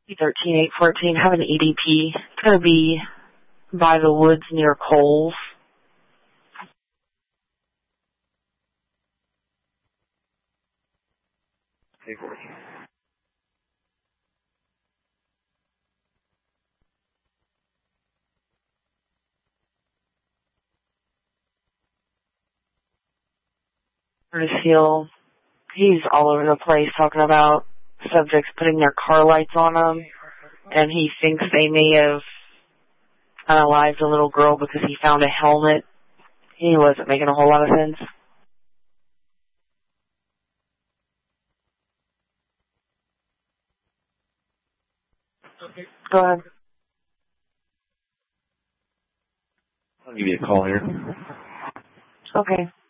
13814, have an EDP. It's going to be by the woods near Coles. Curtis Hill, he's all over the place talking about subjects putting their car lights on them, and he thinks they may have unalived a little girl because he found a helmet. He wasn't making a whole lot of sense. Go ahead. I'll give you a call here. Okay.